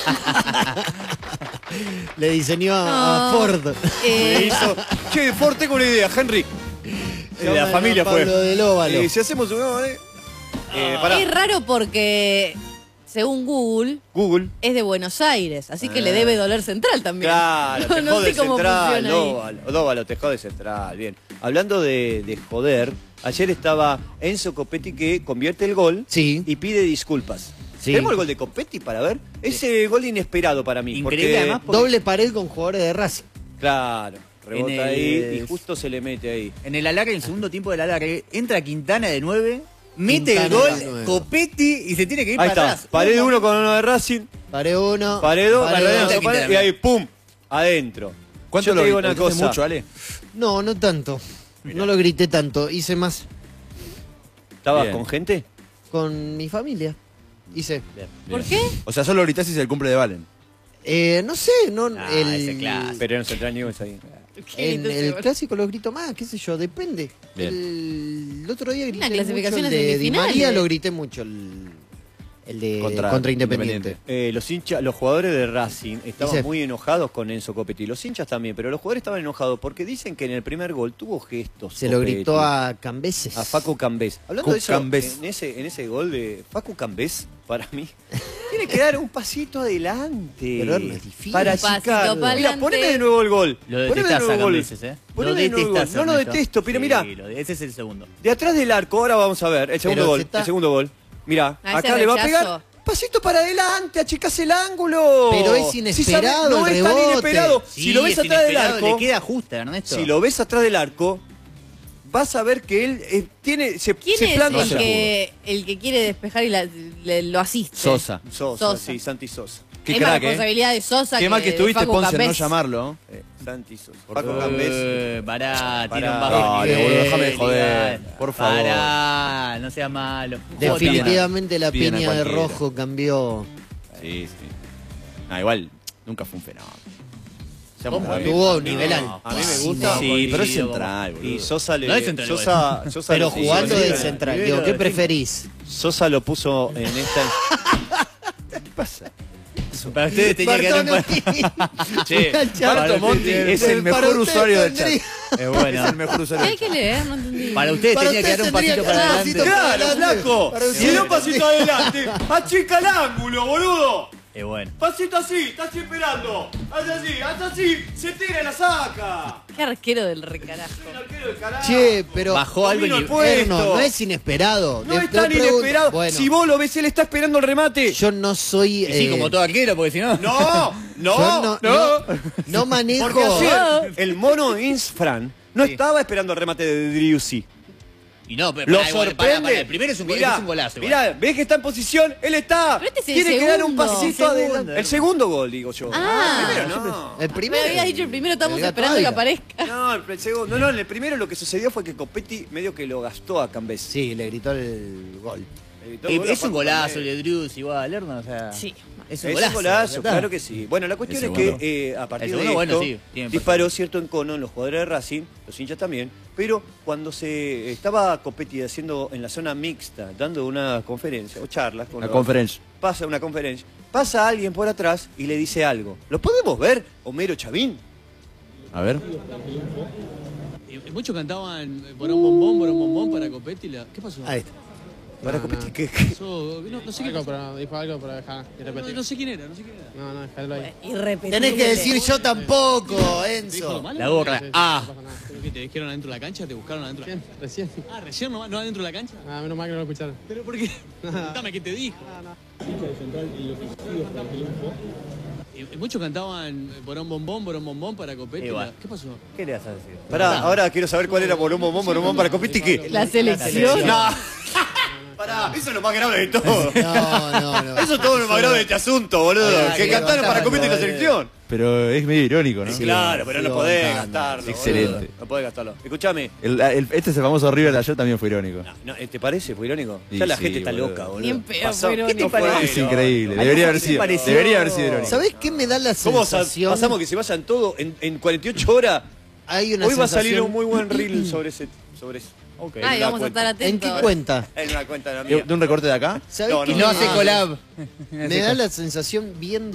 Le diseñó a Ford. Le hizo... Che, Ford, tengo una idea, Henry. La familia fue. Pablo del Óvalo. Si hacemos un... Es raro porque, según Google, es de Buenos Aires, así que le debe doler Central también. Claro, te no jode sé cómo Central, funciona ahí. Dóvalo, te jode Central, bien. Hablando de joder, ayer estaba Enzo Copetti que convierte el gol y pide disculpas. Sí. ¿Tenemos el gol de Copetti para ver? Ese gol inesperado para mí. Increíble, además, doble pared con jugadores de Racing. Claro, rebota ahí y justo se le mete ahí. En el alargue, en el segundo tiempo del alargue, entra Quintana de 9, mete Quintana el gol, de 9. Copetti y se tiene que ir Ahí para está, atrás. pared 1 con uno de Racing, Pared 1. pared 2, pared y ahí pum, adentro. ¿Cuánto Yo te lo digo una gritaste cosa. mucho, Ale? No, no tanto. No lo grité tanto. Hice más ¿Estabas Bien. con gente? con mi familia. Hice. ¿Por qué? O sea, solo gritaste si es el cumple de Valen. No sé, no. ese clásico. Pero en Central News ahí. En el clásico lo grito más, qué sé yo, depende. Bien. El otro día grité Una clasificación mucho a el de Di semifinales. María, lo grité mucho el de contra Independiente. Los jugadores de Racing estaban Dice- muy enojados con Enzo Copetti. Los hinchas también, pero los jugadores estaban enojados porque dicen que en el primer gol tuvo gestos. Se lo Copetti. gritó a Cambeses. A Facu Cambés. Hablando de eso, Cambés. en ese gol de Facu Cambés, para mí, tiene que dar un pasito adelante. Pero no es difícil. Para Un pasito achicar. para Mira, adelante. poneme de nuevo el gol. Lo Poneme de detestás nuevo a el gol. Cambeses, ¿eh? Poneme Lo de nuevo el gol. detestás, No lo Ernesto. detesto, pero Sí, mira, ese es el segundo. de atrás del arco, ahora vamos a ver, el segundo Pero gol. se está- El segundo gol. Mira, Ah, ese acá le va a rechazo. pegar. Pasito para adelante, achicás el ángulo. Pero es Si inesperado sabes, no el es tan rebote. inesperado. Sí, Si lo ves es atrás del inesperado, arco, le queda justa, Ernesto. si lo ves atrás del arco, vas a ver que él se ¿Quién se es planta. el que quiere despejar y lo asiste? Sosa. Sosa, sí, Santi Sosa. Qué Es más crack, responsabilidad de Sosa Qué mal que de estuviste, Facu Ponce, en no Cambés. llamarlo. Santi Sosa. Paco Cambés. Pará, Pará. tira un bajo Dale, nivel, boludo, déjame de joder, legal. por favor. Pará, no seas malo. Definitivamente la Piden a piña de cualquiera. rojo cambió. Sí, sí. No, igual, nunca fue un fenómeno. Seamos ¿Cómo? realistas. Tuvo un nivel A mí me gusta. Sí, pero es Coincido, central, boludo. Y Sosa le. No es central, Sosa Pero lo puso jugando en de esta- central. Primero Digo, ¿qué de preferís? Sosa lo puso en esta. Para ustedes tenía que dar un Che, Marto Monti es el mejor usuario del chat. Es Es bueno. el mejor ¿Qué usuario hay del que chat. leer? No entendí. Para ustedes Para tenía que dar un ustedes pasito tendría para que dar un adelante. pasito para Claro, adelante. flaco. Para Si da un pasito adelante, achica el ángulo, boludo. Es bueno. Pasito así, estás esperando. Haz así, se tira y la saca. Qué arquero del recarajo. El arquero del carajo. Che, pero Bajó algo Domino y el puesto. no es inesperado. No Te- es te tan pregunto- inesperado. Bueno, Si vos lo ves, él está esperando el remate. yo no soy. Y sí, como todo arquero, porque si no. No, yo no manejo. Porque ayer el mono Insfran no estaba esperando el remate de Driussi. Y no, pero Lo pará, igual, sorprende. pará, el primero es un, Mirá, es un golazo. igual. Mirá, ves que está en posición, él está. Pero este es el Tiene que dar un segundo. pasito El segundo. adelante. El segundo gol, digo yo. Ah. el primero no. El Me primero. habías dicho el primero, estamos El gato esperando que Alga. aparezca. No, el segundo. No, en el primero lo que sucedió fue que Copetti medio que lo gastó a Cambés. Sí, le gritó el gol. Es un golazo el de Drews igual, Erno, o sea. Sí. Es Es un un golazo, ¿verdad? claro que sí. Bueno, la cuestión El es segundo. que a partir El de segundo, esto bueno, sí, tiene disparó cierto encono en los jugadores de Racing, los hinchas también, pero cuando se estaba Copetti haciendo en la zona mixta, dando una conferencia o charlas con Una los- conferencia. pasa una conferencia, pasa alguien por atrás y le dice algo. ¿Lo podemos ver, Homero Chavín? A ver. Muchos cantaban Borón Bombón para Copetti. ¿Qué pasó? Ahí está. Para Copetti, ¿qué? Pasó- no sé qué Algo, pasó. pero dijo algo, pero deja de repetir. No sé quién era, no sé quién era. No, déjalo ahí. Irrepetible. Tenés que decir yo tampoco, ¿Dijo lo Enzo. malo? La boca. Sí, sí, Ah. no pasa nada. ¿Pero qué, te dijeron adentro de la cancha? ¿Te buscaron adentro de la cancha? Recién. Ah, recién no adentro de la cancha. Ah, menos mal que no lo escucharon. ¿Pero por qué? Contame qué te dijo. Muchos cantaban Borón Bombón para Copetti. Igual. ¿Qué pasó? ¿Qué le vas a decir? Pará, ahora quiero saber cuál era Boromón para Copetti, ¿qué? La selección. No. Pará, eso es lo más grave de todo. No. Eso es todo lo más grave de este asunto, boludo. Pará, Que que cantaron para bastante, Copetti en la boludo. selección. Pero es medio irónico, ¿no? Sí. Claro, pero no sí, podés bancando. gastarlo. Excelente. boludo. No podés gastarlo. Escuchame. Este es el famoso River de ayer también fue irónico. ¿Te parece? ¿Fue irónico? Sí, Ya la sí, gente está boludo. loca, boludo. Ni en pedo Pasó- fue irónico. ¿Qué te parece? Es increíble. Ay, Debería ¿qué haber te sido. pareció? Debería haber sido irónico. ¿Sabés qué me da la ¿Cómo sensación? pasamos que se vayan todos en 48 horas? Hay una Hoy va a salir sensación- un muy buen reel sobre eso. Ok. Ay, una vamos a estar cuenta. ¿En atentos. qué cuenta? En una cuenta de la mía. ¿De un recorte de acá? ¿Sabés No, qué Y no, no me- hace collab. Me da la sensación viendo